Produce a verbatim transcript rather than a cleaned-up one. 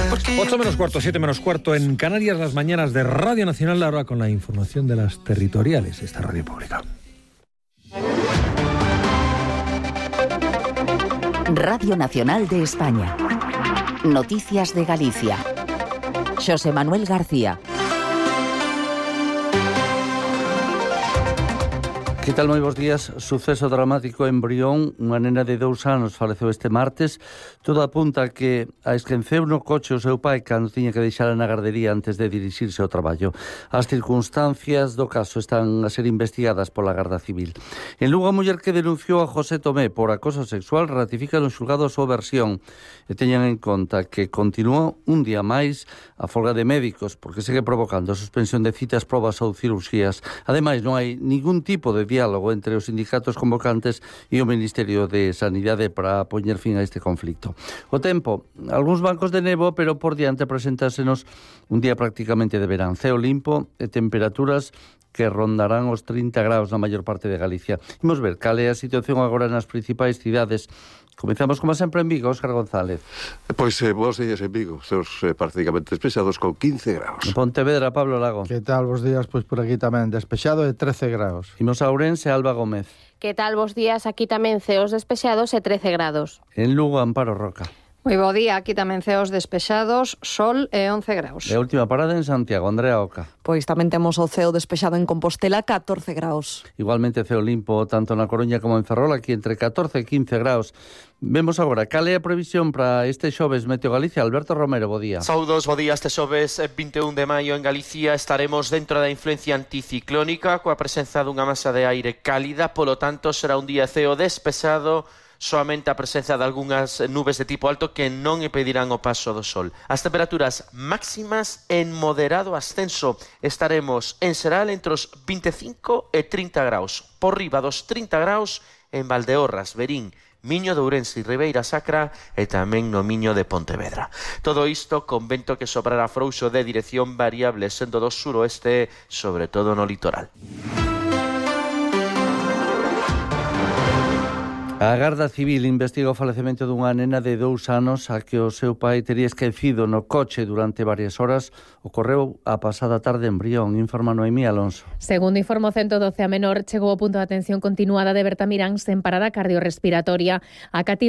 ocho menos cuarto, siete menos cuarto en Canarias, las mañanas de Radio Nacional, ahora con la información de las territoriales, esta radio pública. Radio Nacional de España. Noticias de Galicia. Xosé Manuel García. Que tal, moi bons días? Suceso dramático en Brión. Unha nena de dous anos faleceu este martes. Todo apunta que a esqueceu no coche o seu pai cando tiña que deixala na gardería antes de dirixirse ao traballo. As circunstancias do caso están a ser investigadas pola Garda Civil. En Lugo, a muller que denunciou a José Tomé por acoso sexual ratifica no xulgado a súa versión e teñan en conta que continuou un día máis a folga de médicos porque segue provocando a suspensión de citas, probas ou cirurxías. Ademais, non hai ningún tipo de diálogo entre os sindicatos convocantes e o Ministerio de Sanidade para poñer fin a este conflicto. O tempo, algúns bancos de nevo, pero por diante presentásenos un día prácticamente de verán. Ceo limpo e temperaturas que rondarán os trinta graus na maior parte de Galicia. Imos ver cal é a situación agora nas principais cidades. Comezamos, como sempre, en Vigo, Óscar González. Pois, eh, bons días en Vigo. Estamos eh, prácticamente despexados con quince graus. En Pontevedra, Pablo Lago. Que tal, bons días? Pois por aquí tamén, despexado de trece graus. Imos a Ourense, Alba Gómez. Que tal, bons días? Aquí tamén ceos despexados e trece grados. En Lugo, Amparo Roca. Moi bo día, aquí tamén ceos despexados, sol e once graus. E a última parada en Santiago, Andrea Oca. Pois tamén temos o ceo despexado en Compostela, catorce graus. Igualmente ceo limpo tanto na Coruña como en Ferrol, aquí entre catorce e quince graus. Vemos agora cal é a previsión para este xoves Meteo Galicia. Alberto Romero, bo día. Saudos, bo día. Este xoves vinte e un de maio en Galicia estaremos dentro da influencia anticiclónica coa presenza dunha masa de aire cálida, polo tanto será un día ceo despexado, soamente a presenza de algunhas nubes de tipo alto que non impedirán o paso do sol. As temperaturas máximas en moderado ascenso. Estaremos en xeral entre os vinte e cinco e trinta graus. Por riba dos trinta graus en Valdeorras, Verín, Miño de Ourense e Ribeira Sacra e tamén no Miño de Pontevedra. Todo isto con vento que soprará frouxo de dirección variable sendo do suroeste, sobre todo no litoral. A Garda Civil investiga o falecemento dunha nena de dous anos a que o seu pai tería esquecido no coche durante varias horas. Ocorreu a pasada tarde en Brión, informa Noemí Alonso. Segundo informo ciento doce, a menor chegou ao punto de atención continuada de Bertamirán sen parada cardiorrespiratoria. A